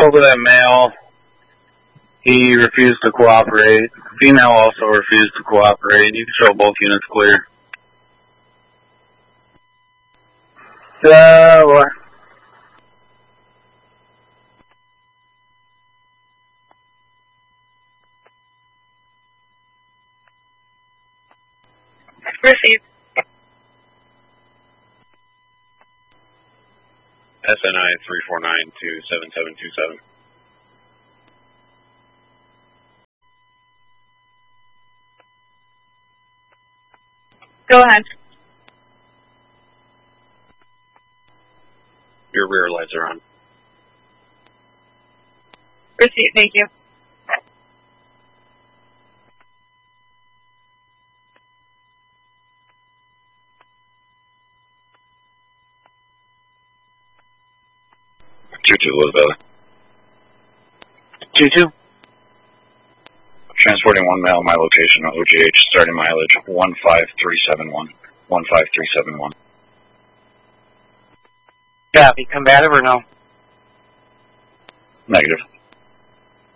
spoke with that male. He refused to cooperate. Female also refused to cooperate. You can show both units clear. What? Received. SNI 349-27727. Go ahead. Your rear lights are on. Received, thank you. Elizabeth. 2-2. Transporting one male, my location, OGH, starting mileage 15371. 15371. Copy. Combative or no? Negative.